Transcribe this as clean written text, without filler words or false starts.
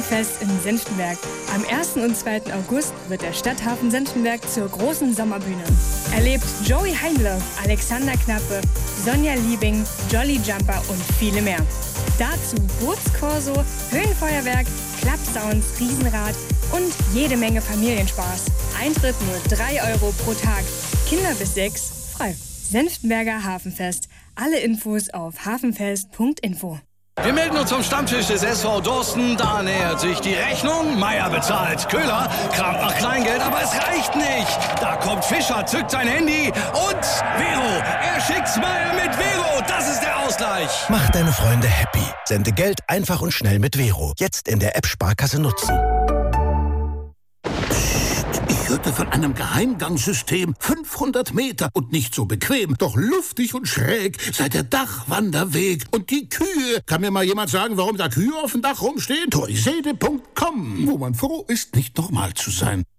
Hafenfest in Senftenberg. Am 1. und 2. August wird der Stadthafen Senftenberg zur großen Sommerbühne. Erlebt Joey Heinle, Alexander Knappe, Sonja Liebing, Jolly Jumper und viele mehr. Dazu Bootskorso, Höhenfeuerwerk, Klappsounds, Riesenrad und jede Menge Familienspaß. Eintritt nur 3 € pro Tag. Kinder bis 6 frei. Senftenberger Hafenfest. Alle Infos auf hafenfest.info. Wir melden uns vom Stammtisch des SV Dorsten. Da nähert sich die Rechnung. Meier bezahlt. Köhler kramt nach Kleingeld, aber es reicht nicht. Da kommt Fischer, zückt sein Handy und Vero. Er schickt's Meier mit Vero. Das ist der Ausgleich. Mach deine Freunde happy. Sende Geld einfach und schnell mit Vero. Jetzt in der App Sparkasse nutzen. Ich hörte von einem Geheimgangssystem. 500 Meter und nicht so bequem, doch luftig und schräg sei der Dachwanderweg. Und die Kühe. Kann mir mal jemand sagen, warum da Kühe auf dem Dach rumstehen? Toisede.com, wo man froh ist, nicht normal zu sein.